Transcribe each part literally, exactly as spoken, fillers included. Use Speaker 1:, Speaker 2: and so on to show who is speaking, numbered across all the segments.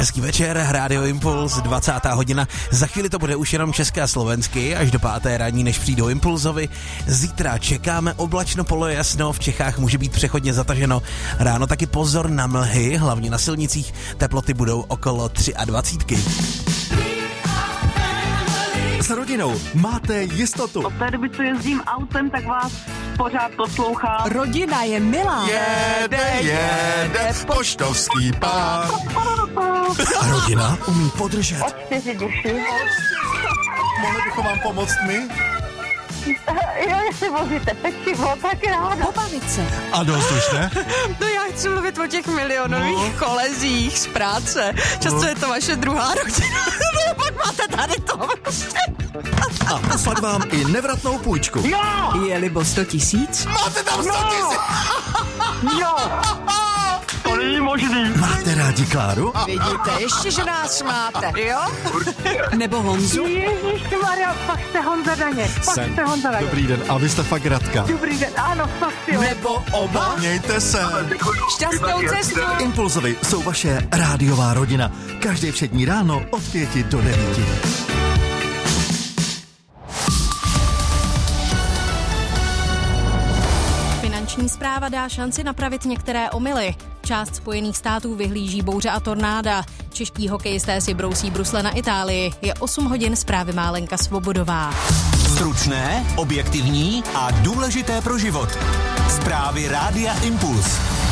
Speaker 1: Hezký večer, Rádio Impuls, dvacátá hodina. Za chvíli to bude už jenom české a slovensky, až do páté ranní, než přijdou Impulzovi. Zítra čekáme oblačno polojasno, v Čechách může být přechodně zataženo. Ráno taky pozor na mlhy, hlavně na silnicích. Teploty budou okolo dvacet tři.
Speaker 2: S rodinou máte jistotu.
Speaker 3: Od té doby, co jezdím autem, tak vás pořád poslouchám.
Speaker 4: Rodina je milá.
Speaker 2: Jede, jede, poštovský pár. A rodina umí podržet.
Speaker 3: Od čtyři duši.
Speaker 2: Mohli bychom vám pomoct my?
Speaker 3: Jo, jestli vozíte pečivo, tak ráda.
Speaker 4: Pobavit se.
Speaker 2: A dost už, ne?
Speaker 4: No já chci mluvit o těch milionových no. kolezích z práce. Často no. je to vaše druhá rodina. No pak máte tady to.
Speaker 2: A poslat vám i nevratnou půjčku.
Speaker 3: Jo!
Speaker 4: Je libo sto tisíc?
Speaker 2: Máte tam sto tisíc!
Speaker 3: Jo! To není možný.
Speaker 2: Máte rádi Kláru?
Speaker 4: Vidíte, ještě, že nás máte, jo? Nebo Honzu?
Speaker 3: Ježišmarja, fakt jste Honza Daně. Fakt
Speaker 2: Jsem.
Speaker 3: jste Honza Daně.
Speaker 2: Dobrý den, a vy jste fakt Radka.
Speaker 3: Dobrý den, ano, fakt jo.
Speaker 2: Nebo oba? Mějte se.
Speaker 4: Šťastnou cestu.
Speaker 2: Impulzovi jsou vaše rádiová rodina. Každý všední ráno od pěti do devíti.
Speaker 5: Finanční správa dá šanci napravit některé omyly. Část Spojených států vyhlíží bouře a tornáda. Čeští hokejisté si brousí brusle na Itálii. Je osm hodin, zprávy má Lenka Svobodová.
Speaker 6: Stručné, objektivní a důležité pro život. Zprávy Rádia Impuls.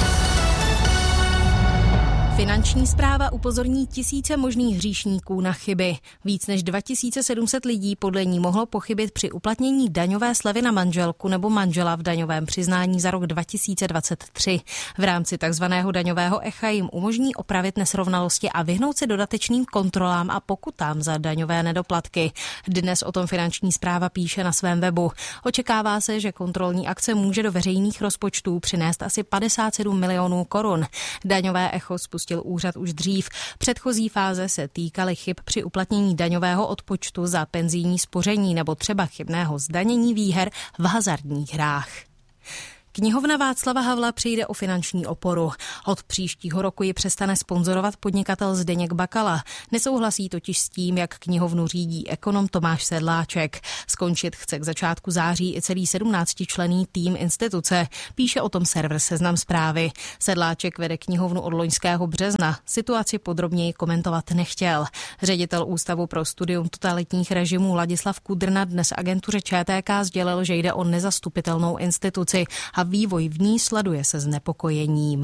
Speaker 5: Finanční správa upozorní tisíce možných hříšníků na chyby. Víc než dva tisíce sedm set lidí podle ní mohlo pochybit při uplatnění daňové slevy na manželku nebo manžela v daňovém přiznání za rok dva tisíce dvacet tři. V rámci takzvaného daňového echa jim umožní opravit nesrovnalosti a vyhnout se dodatečným kontrolám a pokutám za daňové nedoplatky. Dnes o tom Finanční správa píše na svém webu. Očekává se, že kontrolní akce může do veřejných rozpočtů přinést asi padesát sedm milionů korun. Daňové echo spustí úřad už dřív. Předchozí fáze se týkaly chyb při uplatnění daňového odpočtu za penzijní spoření nebo třeba chybného zdanění výher v hazardních hrách. Knihovna Václava Havla přijde o finanční oporu. Od příštího roku ji přestane sponzorovat podnikatel Zdeněk Bakala. Nesouhlasí totiž s tím, jak knihovnu řídí ekonom Tomáš Sedláček. Skončit chce k začátku září i celý sedmnáctičlenný tým instituce. Píše o tom server Seznam Zprávy. Sedláček vede knihovnu od loňského března. Situaci podrobněji komentovat nechtěl. Ředitel Ústavu pro studium totalitních režimů Ladislav Kudrna dnes agentuře Č T K sdělil, že jde o nezastupitelnou instituci a vývoj v ní sleduje se znepokojením.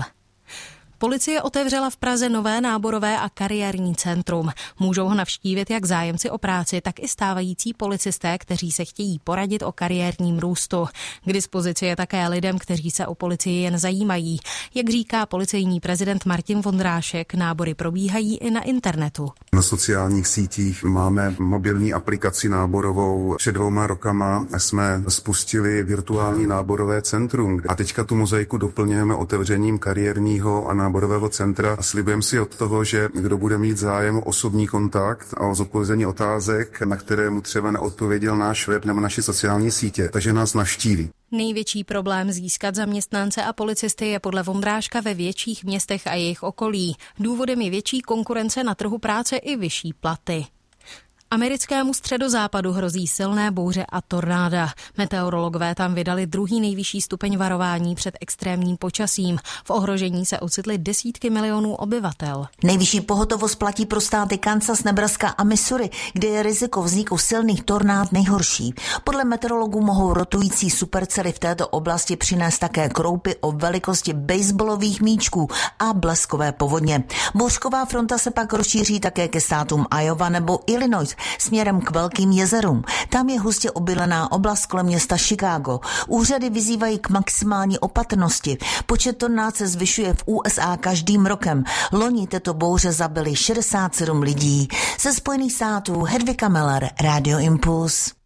Speaker 5: Policie otevřela v Praze nové náborové a kariérní centrum. Můžou ho navštívit jak zájemci o práci, tak i stávající policisté, kteří se chtějí poradit o kariérním růstu. K dispozici je také lidem, kteří se o policii jen zajímají. Jak říká policejní prezident Martin Vondrášek, nábory probíhají i na internetu.
Speaker 7: Na sociálních sítích máme mobilní aplikaci náborovou. Před dvouma rokama jsme spustili virtuální náborové centrum a teďka tu mozaiku doplňujeme otevřením kariérního a náborového centra. Slibujeme si od toho, že kdo bude mít zájem o osobní kontakt a o zodpovězení otázek, na které mu třeba neodpověděl náš web nebo naše sociální sítě, takže nás navštíví.
Speaker 5: Největší problém získat zaměstnance a policisty je podle Vondráška ve větších městech a jejich okolí. Důvodem je větší konkurence na trhu práce i vyšší platy. Americkému středozápadu hrozí silné bouře a tornáda. Meteorologové tam vydali druhý nejvyšší stupeň varování před extrémním počasím. V ohrožení se ocitly desítky milionů obyvatel.
Speaker 8: Nejvyšší pohotovost platí pro státy Kansas, Nebraska a Missouri, kde je riziko vzniku silných tornád nejhorší. Podle meteorologů mohou rotující supercely v této oblasti přinést také kroupy o velikosti baseballových míčků a bleskové povodně. Bouřková fronta se pak rozšíří také ke státům Iowa nebo Illinois směrem k Velkým jezerům. Tam je hustě obydlená oblast kolem města Chicago. Úřady vyzývají k maximální opatrnosti. Počet tornád se zvyšuje v U S A každým rokem. Loni této bouře zabily šedesát sedm lidí. Ze Spojených států Hedvika Meller, Radio Impuls.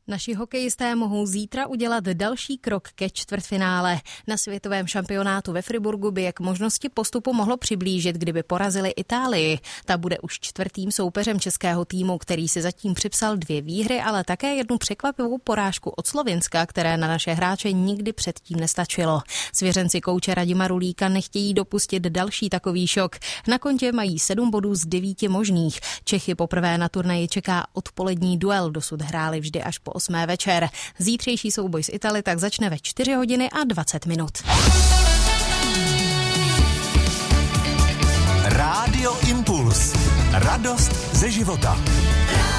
Speaker 5: Naši hokejisté mohou zítra udělat další krok ke čtvrtfinále. Na světovém šampionátu ve Friburgu by jak možnosti postupu mohlo přiblížit, kdyby porazili Itálii. Ta bude už čtvrtým soupeřem českého týmu, který si zatím připsal dvě výhry, ale také jednu překvapivou porážku od Slovinska, které na naše hráče nikdy předtím nestačilo. Svěřenci kouče Radima Rulíka nechtějí dopustit další takový šok. Na kontě mají sedm bodů z devíti možných. Čechy poprvé na turnaji čeká odpolední duel, dosud hráli vždy až po osmé večer. Zítřejší souboj s Italy tak začne ve čtyři hodiny a dvacet minut.
Speaker 6: Rádio Impuls. Radost ze života.